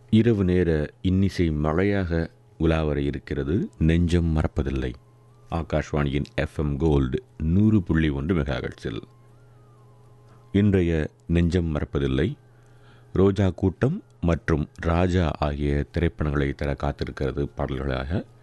இரவு நேர இன்னிசை மழையாக உலாவர இருக்கிறது நெஞ்சம் மறப்பதில்லை. ஆகாஷ்வாணியின் FM கோல்டு 100.1 மெகாஹெர்ட்ஸில். இன்றைய நெஞ்சம் மறப்பதில்லை ரோஜா கூட்டம் மற்றும் ராஜா ஆகிய திரைப்படங்களை தர காத்திருக்கிறது பாடல்களாக.